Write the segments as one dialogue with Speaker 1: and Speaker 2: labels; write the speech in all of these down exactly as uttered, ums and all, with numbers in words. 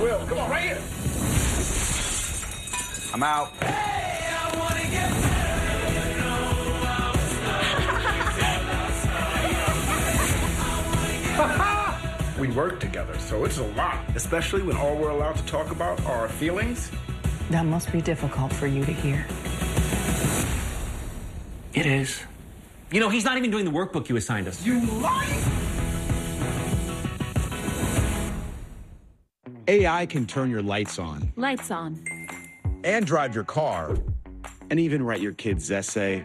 Speaker 1: Will, come on, right here. I'm out.
Speaker 2: Hey, I want to get better.
Speaker 1: We work together, so it's a lot, especially when all we're allowed to talk about are our feelings.
Speaker 3: That must be difficult for you to hear.
Speaker 4: It is. You know, he's not even doing the workbook you assigned us.
Speaker 1: You lying?
Speaker 5: A I can turn your lights on.
Speaker 6: Lights on.
Speaker 5: And drive your car. And even write your kid's essay.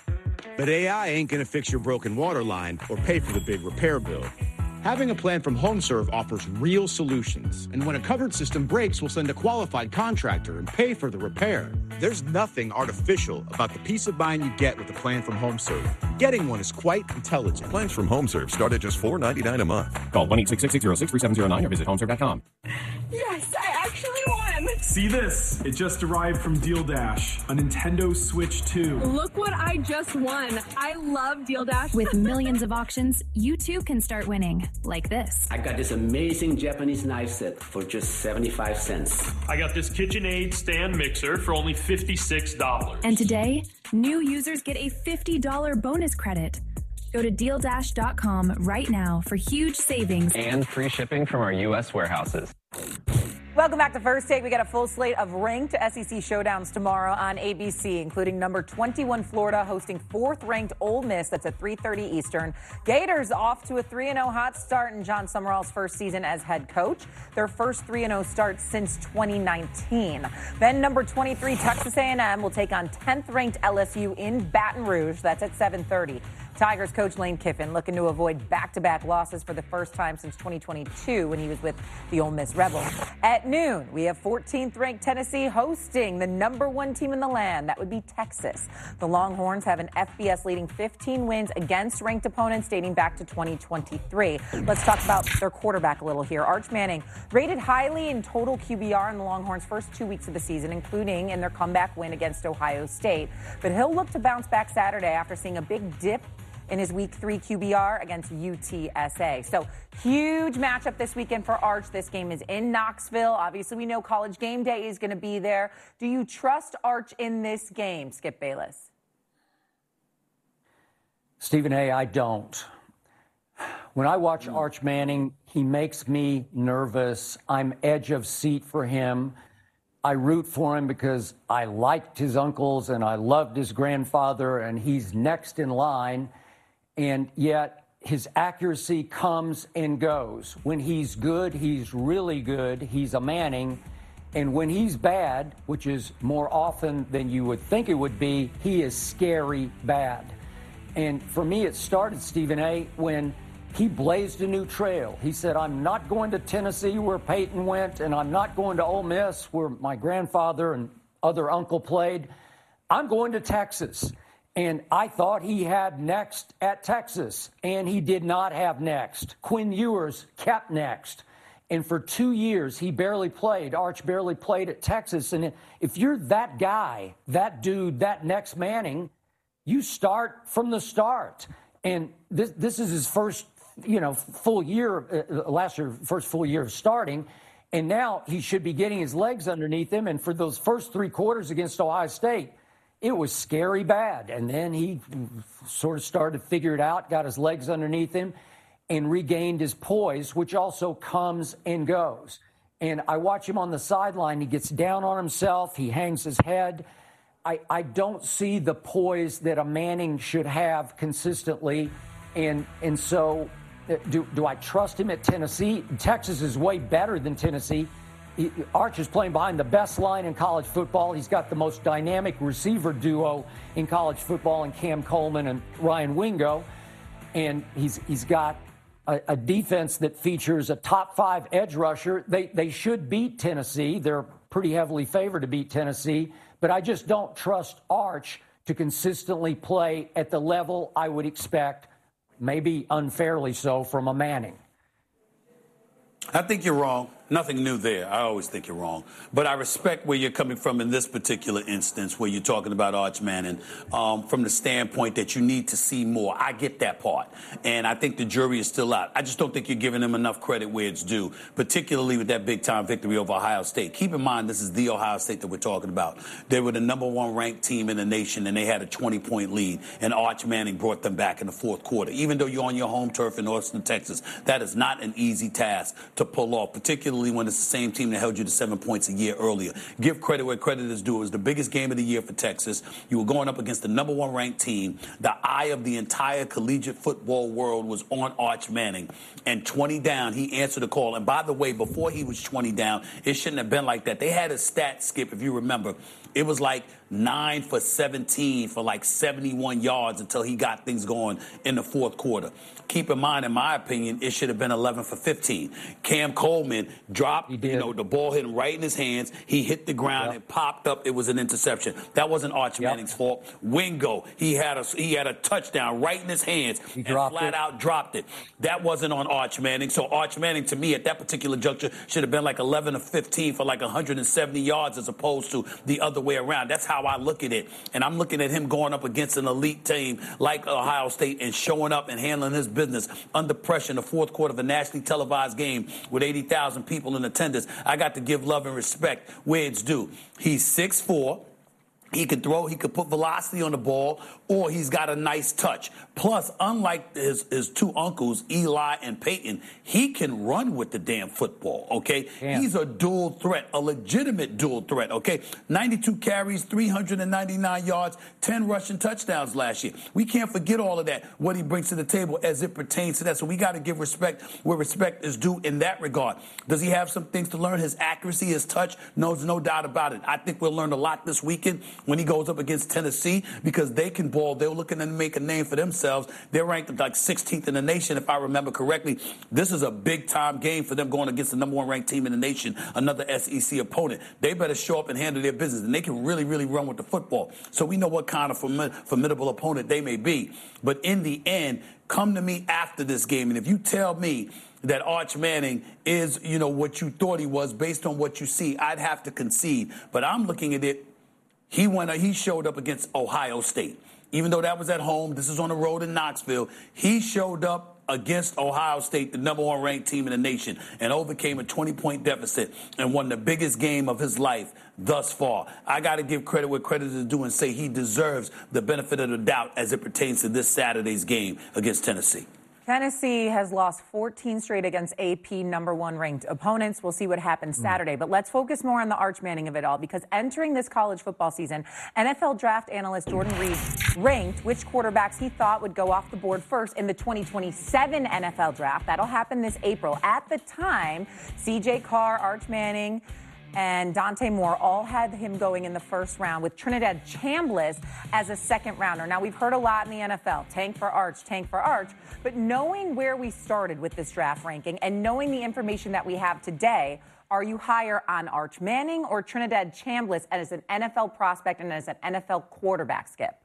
Speaker 5: But A I ain't gonna fix your broken water line or pay for the big repair bill. Having a plan from HomeServe offers real solutions. And when a covered system breaks, we'll send a qualified contractor and pay for the repair. There's nothing artificial about the peace of mind you get with a plan from HomeServe. Getting one is quite intelligent.
Speaker 7: Plans from HomeServe start at just four ninety-nine a month.
Speaker 8: Call one eight six six, six zero six, three seven zero nine or visit homeserve dot com.
Speaker 9: Yes, I actually won!
Speaker 10: See this? It just arrived from Deal Dash, a Nintendo Switch two.
Speaker 9: Look what I just won. I love Deal Dash.
Speaker 6: With millions of auctions, you too can start winning. Like this.
Speaker 11: I got this amazing Japanese knife set for just seventy-five cents.
Speaker 12: I got this KitchenAid stand mixer for only fifty-six dollars.
Speaker 6: And today, new users get a fifty dollars bonus credit. Go to deal dash dot com right now for huge savings.
Speaker 8: And free shipping from our U S warehouses.
Speaker 13: Welcome back to First Take. We got a full slate of ranked S E C showdowns tomorrow on A B C, including number twenty-one Florida hosting fourth-ranked Ole Miss. That's at three thirty Eastern. Gators off to a three and oh hot start in John Summerall's first season as head coach. Their first three and oh start since twenty nineteen. Then number twenty-three Texas A and M will take on tenth-ranked L S U in Baton Rouge. That's at seven thirty. Tigers coach Lane Kiffin looking to avoid back-to-back losses for the first time since twenty twenty-two when he was with the Ole Miss Rebels. At noon, we have fourteenth-ranked Tennessee hosting the number one team in the land. That would be Texas. The Longhorns have an F B S leading fifteen wins against ranked opponents dating back to twenty twenty-three. Let's talk about their quarterback a little here. Arch Manning rated highly in total Q B R in the Longhorns' first two weeks of the season, including in their comeback win against Ohio State. But he'll look to bounce back Saturday after seeing a big dip in his week three Q B R against U T S A. So huge matchup this weekend for Arch. This game is in Knoxville. Obviously, we know College Game Day is going to be there. Do you trust Arch in this game, Skip Bayless?
Speaker 14: Stephen A., I don't. When I watch Arch Manning, he makes me nervous. I'm edge of seat for him. I root for him because I liked his uncles and I loved his grandfather, and he's next in line. And yet his accuracy comes and goes. When he's good, he's really good. He's a Manning. And when he's bad, which is more often than you would think it would be, he is scary bad. And for me, it started, Stephen A., when he blazed a new trail. He said, I'm not going to Tennessee where Peyton went, and I'm not going to Ole Miss where my grandfather and other uncle played. I'm going to Texas. And I thought he had next at Texas, and he did not have next. Quinn Ewers kept next. And for two years, he barely played. Arch barely played at Texas. And if you're that guy, that dude, that next Manning, you start from the start. And this this is his first, you know, full year, uh, last year, first full year of starting. And now he should be getting his legs underneath him. And for those first three quarters against Ohio State, it was scary bad. And then he sort of started to figure it out, got his legs underneath him, and regained his poise, which also comes and goes. And I watch him on the sideline. He gets down on himself. He hangs his head. I, I don't see the poise that a Manning should have consistently. And and so do, do I trust him at Tennessee? Texas is way better than Tennessee. He, Arch is playing behind the best line in college football. He's got the most dynamic receiver duo in college football in Cam Coleman and Ryan Wingo. And he's he's got a, a defense that features a top five edge rusher. They, they should beat Tennessee. They're pretty heavily favored to beat Tennessee. But I just don't trust Arch to consistently play at the level I would expect, maybe unfairly so, from a Manning.
Speaker 15: I think you're wrong. Nothing new there. I always think you're wrong. But I respect where you're coming from in this particular instance where you're talking about Arch Manning um, from the standpoint that you need to see more. I get that part. And I think the jury is still out. I just don't think you're giving him enough credit where it's due, particularly with that big-time victory over Ohio State. Keep in mind, this is the Ohio State that we're talking about. They were the number one ranked team in the nation, and they had a twenty-point lead. And Arch Manning brought them back in the fourth quarter. Even though you're on your home turf in Austin, Texas, that is not an easy task to pull off, particularly when it's the same team that held you to seven points a year earlier. Give credit where credit is due. It was the biggest game of the year for Texas. You were going up against the number one ranked team. The eye of the entire collegiate football world was on Arch Manning. And twenty down, he answered the call. And by the way, before he was twenty down, it shouldn't have been like that. They had a stat, Skip, if you remember. It was like nine for seventeen for like seventy-one yards until he got things going in the fourth quarter. Keep in mind, in my opinion, it should have been eleven for fifteen. Cam Coleman dropped, you know, the ball hit him right in his hands. He hit the ground yep. and popped up. It was an interception. That wasn't Arch yep. Manning's fault. Wingo, he had a he had a touchdown right in his hands he and flat it. out dropped it. That wasn't on Arch Manning. So Arch Manning, to me, at that particular juncture, should have been like eleven or fifteen for like one hundred seventy yards as opposed to the other way around. That's how I look at it. And I'm looking at him going up against an elite team like Ohio State and showing up and handling his business under pressure in the fourth quarter of a nationally televised game with eighty thousand people in attendance. I got to give love and respect where it's due. He's six foot four. He could throw, he could put velocity on the ball, or he's got a nice touch. Plus, unlike his, his two uncles, Eli and Peyton, he can run with the damn football, okay? Damn. He's a dual threat, a legitimate dual threat, okay? ninety-two carries, three hundred ninety-nine yards, ten rushing touchdowns last year. We can't forget all of that, what he brings to the table as it pertains to that. So we got to give respect where respect is due in that regard. Does he have some things to learn? His accuracy, his touch? No, there's no doubt about it. I think we'll learn a lot this weekend when he goes up against Tennessee because they can ball. They're looking to make a name for themselves. They're ranked like sixteenth in the nation, if I remember correctly. This is a big-time game for them going against the number one ranked team in the nation, another S E C opponent. They better show up and handle their business, and they can really, really run with the football. So we know what kind of formidable opponent they may be. But in the end, come to me after this game, and if you tell me that Arch Manning is, you know, what you thought he was based on what you see, I'd have to concede. But I'm looking at it. He went. He showed up against Ohio State. Even though that was at home, this is on the road in Knoxville. He showed up against Ohio State, the number one ranked team in the nation, and overcame a twenty-point deficit and won the biggest game of his life thus far. I got to give credit where credit is due and say he deserves the benefit of the doubt as it pertains to this Saturday's game against Tennessee.
Speaker 13: Tennessee has lost fourteen straight against A P number one ranked opponents. We'll see what happens Saturday. But let's focus more on the Arch Manning of it all, because entering this college football season, N F L draft analyst Jordan Reed ranked which quarterbacks he thought would go off the board first in the twenty twenty-seven N F L draft. That'll happen this April. At the time, C J Carr, Arch Manning, and Dante Moore all had him going in the first round, with Trinidad Chambliss as a second rounder. Now, we've heard a lot in the N F L, tank for Arch, tank for Arch, but knowing where we started with this draft ranking and knowing the information that we have today, are you higher on Arch Manning or Trinidad Chambliss as an N F L prospect and as an N F L quarterback, Skip?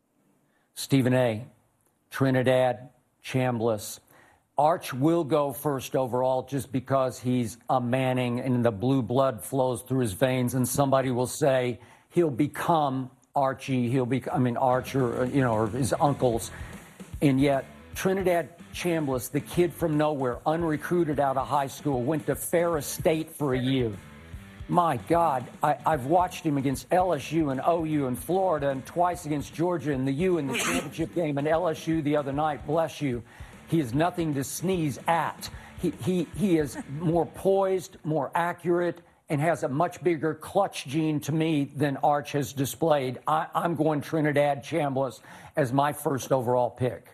Speaker 14: Stephen A., Trinidad Chambliss. Arch will go first overall just because he's a Manning and the blue blood flows through his veins, and somebody will say he'll become Archie, he'll be, I mean, Arch or, you know, or his uncles. And yet Trinidad Chambliss, the kid from nowhere, unrecruited out of high school, went to Ferris State for a year. My God, I, I've watched him against L S U and O U in Florida and twice against Georgia and the U in the championship game and L S U the other night, bless you. He is nothing to sneeze at. He, he, he is more poised, more accurate, and has a much bigger clutch gene to me than Arch has displayed. I, I'm going Trinidad Chambliss as my first overall pick.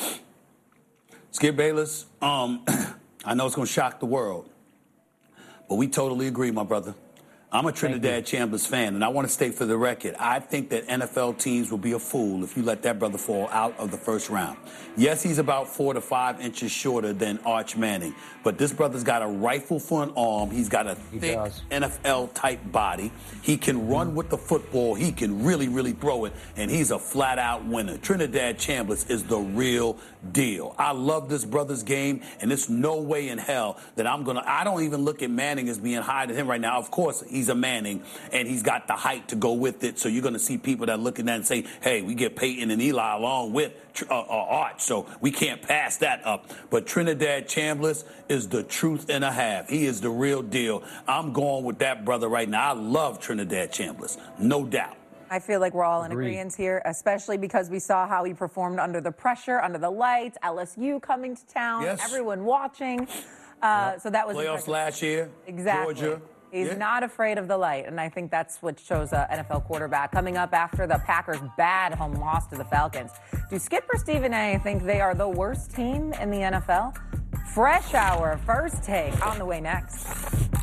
Speaker 15: Skip Bayless, um, I know it's going to shock the world, but we totally agree, my brother. I'm a Trinidad Chambliss fan, and I want to state for the record, I think that N F L teams will be a fool if you let that brother fall out of the first round. Yes, he's about four to five inches shorter than Arch Manning, but this brother's got a rifle for an arm. He's got a thick N F L-type body. He can run with the football. He can really, really throw it, and he's a flat-out winner. Trinidad Chambliss is the real deal. I love this brother's game, and there's no way in hell that I'm going to – I don't even look at Manning as being higher than him right now. Of course, he's a Manning, and he's got the height to go with it. So you're going to see people that look at that and say, hey, we get Peyton and Eli along with uh, uh, Arch, so we can't pass that up. But Trinidad Chambliss is the truth and a half. He is the real deal. I'm going with that brother right now. I love Trinidad Chambliss, no doubt.
Speaker 13: I feel like we're all in agreement here, especially because we saw how he performed under the pressure, under the lights, L S U coming to town,
Speaker 15: yes. Everyone
Speaker 13: watching. Uh, yep. So that was
Speaker 15: playoffs
Speaker 13: impressive.
Speaker 15: last year.
Speaker 13: Exactly.
Speaker 15: Georgia.
Speaker 13: He's
Speaker 15: yeah.
Speaker 13: not afraid of the light, and I think that's what shows an N F L quarterback. Coming up after the Packers' bad home loss to the Falcons, do Skip or Stephen A. think they are the worst team in the N F L? Fresh Hour, First Take, on the way next.